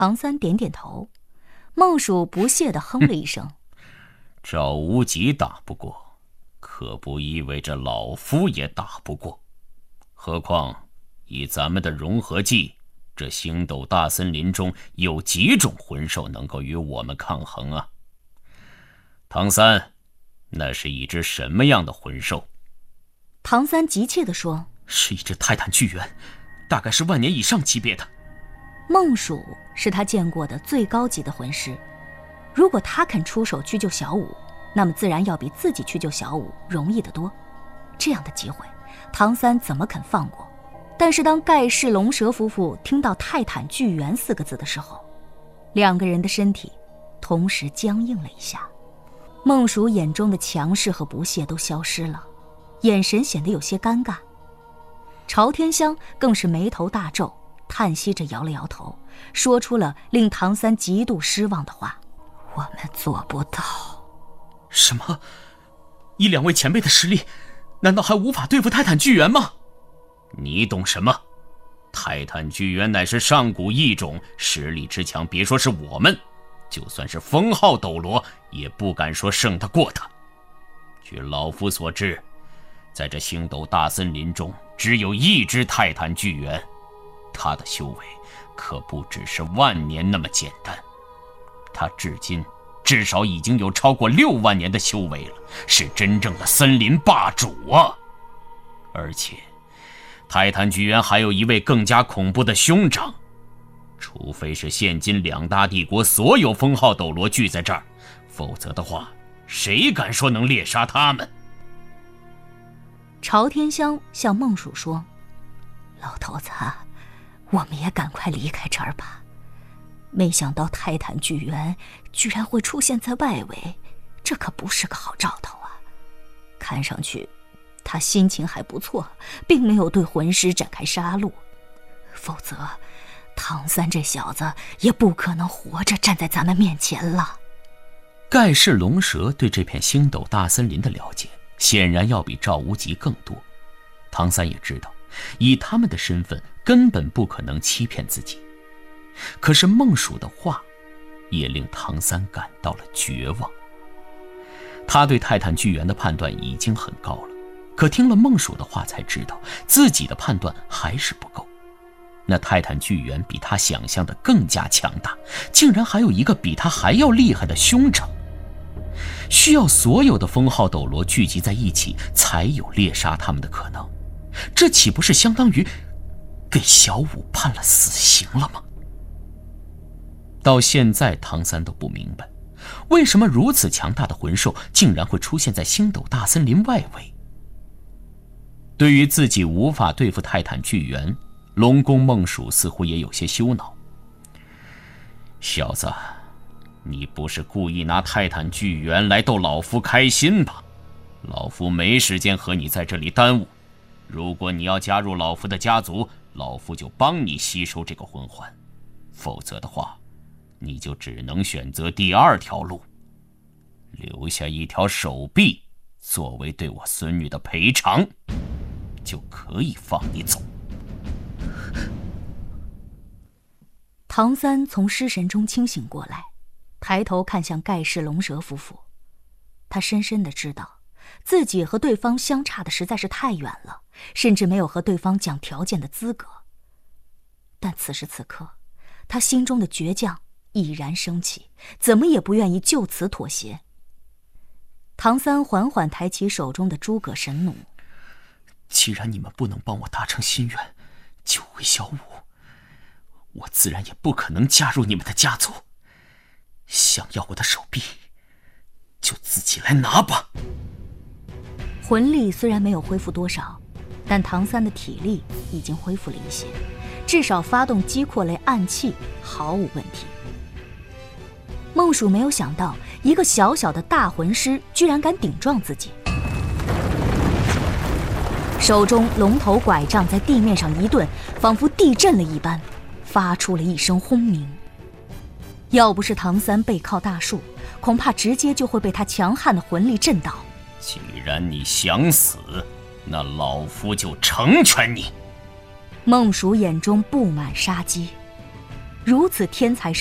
唐三点点头，孟蜀不屑地哼了一声。 赵无极打不过，可不意味着老夫也打不过。何况以咱们的融合技，这星斗大森林中有几种魂兽能够与我们抗衡啊？唐三，那是一只什么样的魂兽？ 唐三急切地说： 是一只泰坦巨猿，大概是万年以上级别的。 孟蜀是他见过的最高级的魂师，如果他肯出手去救小五，那么自然要比自己去救小五容易得多。这样的机会，唐三怎么肯放过？但是当盖世龙蛇夫妇听到泰坦巨猿4个字的时候，两个人的身体同时僵硬了一下。孟蜀眼中的强势和不屑都消失了，眼神显得有些尴尬。朝天香更是眉头大皱，叹息着摇了摇头，说出了令唐三极度失望的话：我们做不到。 什么？以两位前辈的实力，难道还无法对付泰坦巨猿吗？ 你懂什么？泰坦巨猿乃是上古异种，实力之强，别说是我们，就算是封号斗罗也不敢说胜得过他。据老夫所知，在这星斗大森林中只有一只泰坦巨猿，他的修为可不只是万年那么简单，他至今至少已经有超过6万年的修为了，是真正的森林霸主啊！而且泰坦巨猿还有一位更加恐怖的兄长，除非是现今2大帝国所有封号斗罗聚在这儿，否则的话，谁敢说能猎杀他们？ 朝天香向孟蜀说：老头子，我们也赶快离开这儿吧。没想到泰坦巨猿居然会出现在外围，这可不是个好兆头啊。看上去他心情还不错，并没有对魂师展开杀戮，否则唐三这小子也不可能活着站在咱们面前了。 盖世龙蛇对这片星斗大森林的了解显然要比赵无极更多，唐三也知道以他们的身份根本不可能欺骗自己。可是孟蜀的话也令唐三感到了绝望。他对泰坦巨猿的判断已经很高了，可听了孟蜀的话才知道自己的判断还是不够。那泰坦巨猿比他想象的更加强大，竟然还有一个比他还要厉害的兄长，需要所有的封号斗罗聚集在一起才有猎杀他们的可能，这岂不是相当于给小五判了死刑了吗？到现在唐三都不明白，为什么如此强大的魂兽竟然会出现在星斗大森林外围。对于自己无法对付泰坦巨猿，龙宫孟蜀似乎也有些羞恼。小子，你不是故意拿泰坦巨猿来逗老夫开心吧？老夫没时间和你在这里耽误。如果你要加入老夫的家族，老夫就帮你吸收这个魂环，否则的话，你就只能选择第2条路，留下一条手臂作为对我孙女的赔偿，就可以放你走。 唐三从失神中清醒过来，抬头看向盖世龙蛇夫妇，他深深地知道自己和对方相差的实在是太远了，甚至没有和对方讲条件的资格。但此时此刻，他心中的倔强已然升起，怎么也不愿意就此妥协。唐三缓缓抬起手中的诸葛神弩。 既然你们不能帮我达成心愿，救回小五，我自然也不可能加入你们的家族。想要我的手臂，就自己来拿吧。 魂力虽然没有恢复多少，但唐三的体力已经恢复了一些，至少发动击扩类暗器毫无问题。孟蜀没有想到，一个小小的大魂师居然敢顶撞自己，手中龙头拐杖在地面上一顿，仿佛地震了一般，发出了一声轰鸣。要不是唐三背靠大树，恐怕直接就会被他强悍的魂力震倒。 既然你想死，那老夫就成全你。 孟蜀眼中布满杀机。 如此天才